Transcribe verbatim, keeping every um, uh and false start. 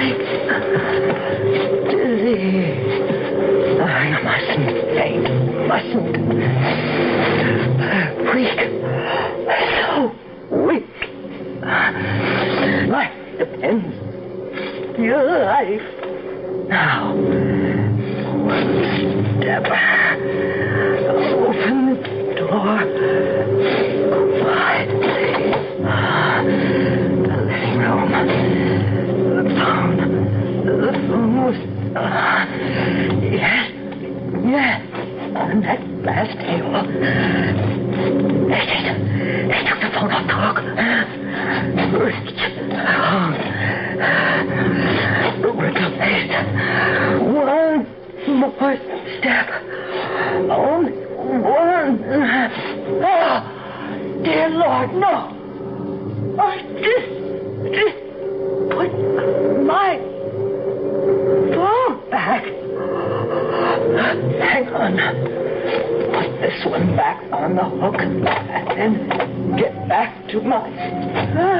Dizzy. I mustn't faint. Mustn't. Weak. So weak. Life depends. Your life. Now. One step. Open the door. Quietly. The living room. The phone. The phone was... Uh, yes. Yes. On that last table. They did. They took the phone off the hook. Reach. Replace. One more step. Only one. Oh, dear Lord, no. Oh, just, just put my phone back. Hang on. Put this one back on the hook and then get back to my...